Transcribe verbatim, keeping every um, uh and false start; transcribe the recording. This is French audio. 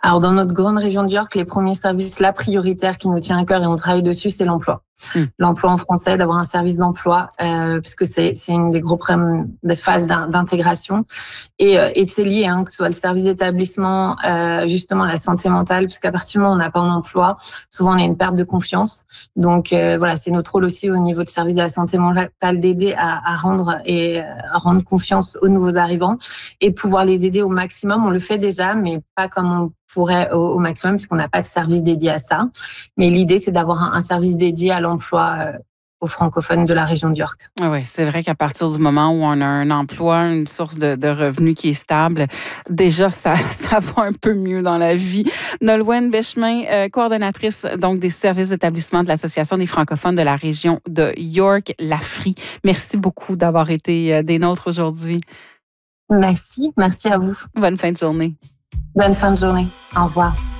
Alors, dans notre grande région de York, les premiers services, là, prioritaires qui nous tient à cœur et on travaille dessus, c'est l'emploi. Mmh. L'emploi en français, d'avoir un service d'emploi, euh, puisque c'est, c'est une des gros problèmes, des phases d'intégration. Et, euh, et c'est lié, hein, que ce soit le service d'établissement, euh, justement la santé mentale, puisqu'à partir du moment où on n'a pas un emploi, souvent on a une perte de confiance. Donc, euh, voilà, c'est notre rôle aussi au niveau du service de la santé mentale d'aider à, à rendre et à rendre confiance aux nouveaux arrivants et pouvoir les aider au maximum. On le fait déjà, mais pas comme on pourrait au, au maximum, puisqu'on n'a pas de service dédié à ça. Mais l'idée, c'est d'avoir un, un service dédié à l'emploi euh, aux francophones de la région de York. Oui, c'est vrai qu'à partir du moment où on a un emploi, une source de, de revenus qui est stable, déjà, ça, ça va un peu mieux dans la vie. Nolwenn Bechemin, euh, coordonnatrice donc des services d'établissement de l'Association des francophones de la région de York, l'A F R I. Merci beaucoup d'avoir été des nôtres aujourd'hui. Merci, merci à vous. Bonne fin de journée. Bonne fin de journée. Au revoir.